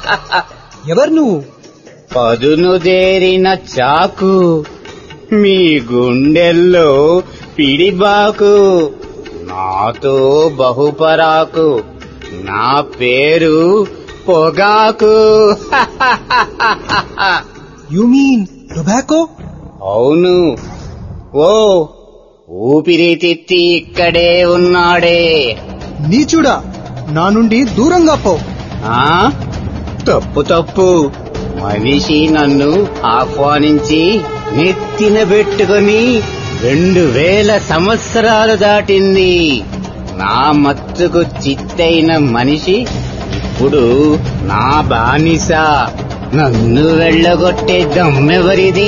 ఎవరు నువ్వు? పదును దేరిన చాకు, మీ గుండెల్లో పిడిబాకు, నాతో బహుపరాకు, నా పేరు పొగాకు. You mean tobacco? అవును. ఓ ఊపిరితిత్తి ఇక్కడే ఉన్నాడే. నీచుడా, నా నుండి దూరంగా పో. తప్పు. మనిషి నన్ను ఆహ్వానించి నెత్తిన పెట్టుకుని 2000 సంవత్సరాలు దాటింది. నా మత్తుకు చిత్తైన మనిషి ఇప్పుడు నా బానిస. నన్ను వెళ్ళగొట్టే దమ్మెవరిది?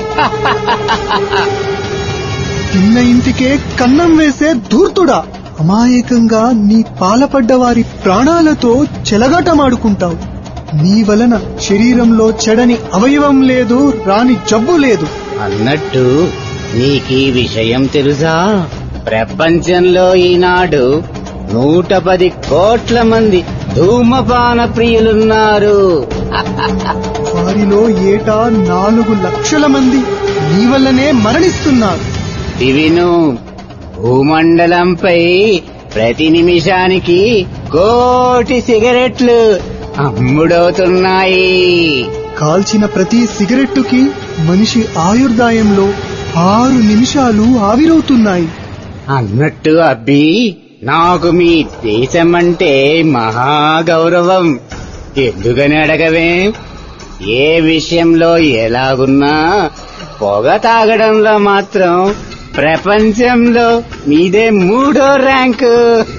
తిన్న ఇంటికే కన్నం వేసే ధూర్తుడా, అమాయకంగా నీ పాలపడ్డ వారి ప్రాణాలతో చెలగాటమాడుకుంటావు. నీ వలన శరీరంలో చెడని అవయవం లేదు, రాని జబ్బు లేదు. అన్నట్టు నీకీ విషయం తెలుసా? ప్రపంచంలో ఈనాడు 110 కోట్ల మంది ధూమపాన ప్రియులున్నారు. వారిలో ఏటా 4 లక్షల మంది నీ వల్లనే మరణిస్తున్నారు. విను, భూమండలంపై ప్రతి నిమిషానికి 1 కోటి సిగరెట్లు అమ్ముడవుతున్నాయి. కాల్చిన ప్రతి సిగరెట్టుకి మనిషి ఆయుర్దాయంలో 6 నిమిషాలు ఆవిరవుతున్నాయి. అన్నట్టు అబ్బి, నాకు మీ దేశమంటే మహాగౌరవం. ఎందుకని అడగవే? ఏ విషయంలో ఎలాగున్నా పొగ తాగడంలో మాత్రం ప్రపంచంలో మీదే 3వ ర్యాంకు.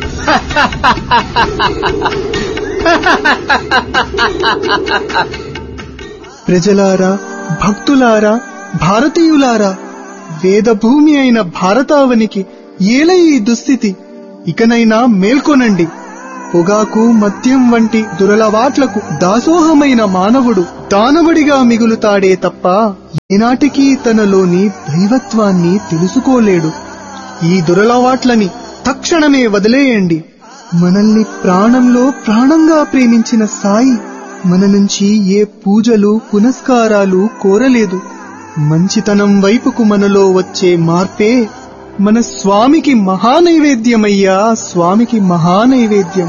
ప్రజలారా, భక్తులారా, భారతీయులారా, వేదభూమి అయిన భారతావనికి ఏల ఈ దుస్థితి. ఇకనైనా మేల్కొనండి. పొగాకు, మద్యం వంటి దురలవాట్లకు దాసోహమైన మానవుడు దానవుడిగా మిగులుతాడే తప్ప ఈనాటికి తనలోని దైవత్వాన్ని తెలుసుకోలేడు. ఈ దురలవాట్లని తక్షణమే వదిలేయండి. మనల్ని ప్రాణంలో ప్రాణంగా ప్రేమించిన సాయి మన నుంచి ఏ పూజలు పునస్కారాలు కోరలేదు. మంచితనం వైపుకు మనలో వచ్చే మార్పే మన స్వామికి మహానైవేద్యమయ్యా, స్వామికి మహానైవేద్యం.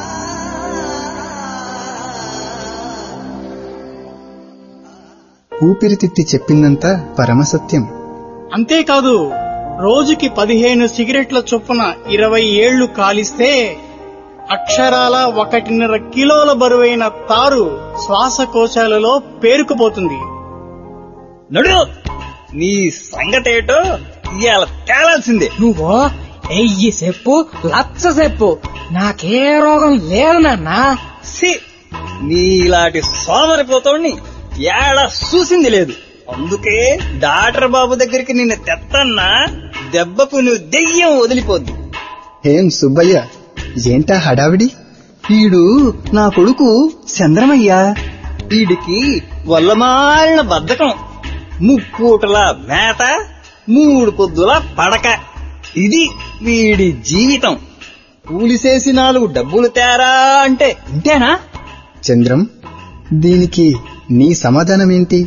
ఊపిరితిత్తి చెప్పిందంతా పరమసత్యం. అంతేకాదు, రోజుకి 15 సిగరెట్ల చొప్పున 20 ఏళ్లు కాలిస్తే అక్షరాల 1.5 కిలోల బరువైన తారు శ్వాసకోశాలలో పేరుకుపోతుంది. నడు, నీ సంగతేటో ఇవాళ తేలాల్సిందే. నువ్వు 1000 చెప్పు, 1,00,000 చెప్పు, నాకే రోగం లేదు నాన్నా. నీలాంటి సోమరిపోతోడిని ఏడా చూసింది లేదు. అందుకే డాక్టర్ బాబు దగ్గరికి నిన్ను తెత్తన్నా దెబ్బకు నువ్వు దెయ్యం వదిలిపోద్ది. ఏం సుబ్బయ్య, ఏంటా హడావిడి? వీడు నా కొడుకు చంద్రమయ్య. వీడికి వల్లమాలిన బద్ధకం, 3 పూటల మేత, 3 పొద్దుల పడక. ఇది వీడి జీవితం. కూలిసేసి 4 డబ్బులు తేరా అంటే ఇంతేనా? చంద్రం, దీనికి నీ సమాధానమేంటి?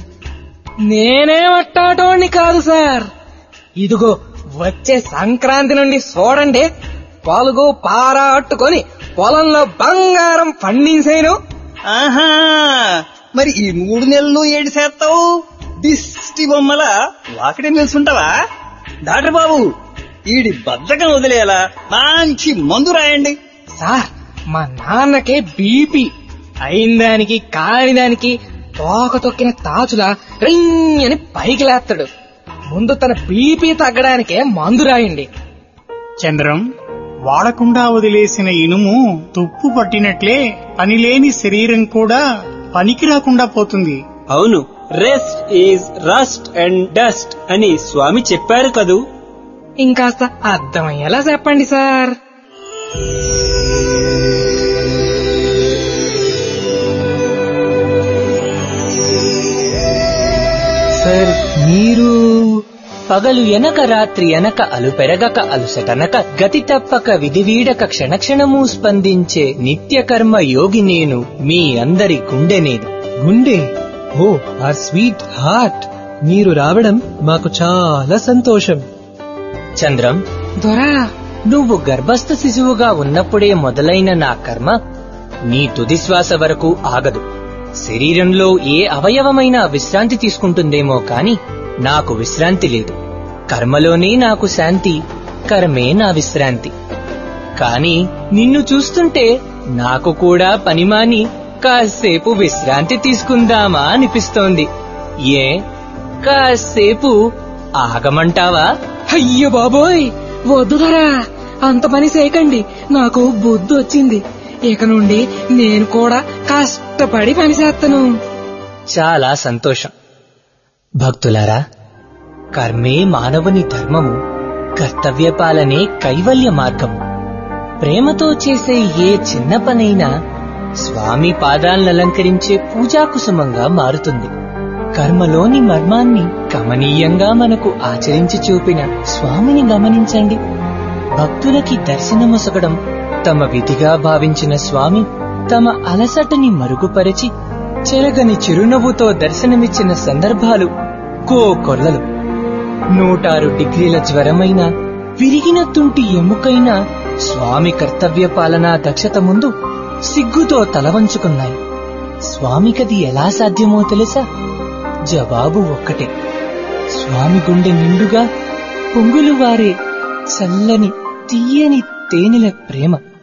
నేనేమట్టాటోని కాదు సార్. ఇదిగో వచ్చే సంక్రాంతి నుండి చూడండి, పొలుగు పారా అట్టుకొని పొలంలో బంగారం పండించేను. ఆహా, మరి ఈ 3 నెలలు ఏడు చేస్తావు? దిష్టి బొమ్మల వాకిటే నిల్చుంటావా? డాక్టర్ బాబు, ఈడి బద్ధకం వదిలేలా మంచి మందు రాయండి. సార్, మా నాన్నకి బీపీ అయిందానికి కానిదానికి తోక తొక్కిన తాచులా రింగ్ అని పైకి లేస్తాడు. ముందు తన బీపీ తగ్గడానికే మందు రాయండి. చంద్రం, వాడకుండా వదిలేసిన ఇనుము తుప్పు పట్టినట్లే పనిలేని శరీరం కూడా పనికి రాకుండా పోతుంది. అవును, rest is rust and dust అని స్వామి చెప్పారు కదూ. ఇంకాస్త అర్థమయ్యేలా చెప్పండి సార్. సార్, మీరు పగలు ఎనక రాత్రి ఎనక అలుపెరగక అలుసటనక గతి తప్పక విధివీడక క్షణక్షణము స్పందించే నిత్యకర్మ యోగి నేను, మీ అందరి గుండె నేను. గుండె, ఓ ఆర్ స్వీట్ హార్ట్, మీరు రావడం మాకు చాలా సంతోషం. చంద్రం, దొరా, నువ్వు గర్భస్థ శిశువుగా ఉన్నప్పుడే మొదలైన నా కర్మ నీ తుది శ్వాస వరకు ఆగదు. శరీరంలో ఏ అవయవమైనా విశ్రాంతి తీసుకుంటుందేమో కాని నాకు విశ్రాంతి లేదు. కర్మలోనే నాకు శాంతి, కర్మే నా విశ్రాంతి. కాని నిన్ను చూస్తుంటే నాకు కూడా పనిమాని కాసేపు విశ్రాంతి తీసుకుందామా అనిపిస్తోంది. ఏ కాసేపు ఆగమంటావా? అయ్యో బాబోయ్, వద్దు దొరా, అంత పని చేయకండి. నాకు బుద్ధి వచ్చింది. ఇక నుండి నేను కూడా కష్టపడి పని చేస్తాను. చాలా సంతోషం. భక్తులారా, కర్మే మానవుని ధర్మము, కర్తవ్యపాలనే కైవల్య మార్గము. ప్రేమతో చేసే ఏ చిన్న పనైనా స్వామి పాదాలనంకరించే పూజాకుసుమంగా మారుతుంది. కర్మలోని మర్మాన్ని కమనీయంగా మనకు ఆచరించి చూపిన స్వామిని గమనించండి. భక్తులకి దర్శనమొసగడం తమ విధిగా భావించిన స్వామి తమ అలసటని మరుగుపరిచి చెరగని చిరునవ్వుతో దర్శనమిచ్చిన సందర్భాలు కోకొల్లలు. 106 డిగ్రీల జ్వరమైన విరిగిన తుంటి ఎముకైనా స్వామి కర్తవ్య పాలనా దక్షత ముందు సిగ్గుతో తలవంచుకున్నాయి. స్వామికది ఎలా సాధ్యమో తెలుసా? జవాబు ఒక్కటే, స్వామి గుండె నిండుగా పొంగులు వారే చల్లని తీయని తేనెల ప్రేమ.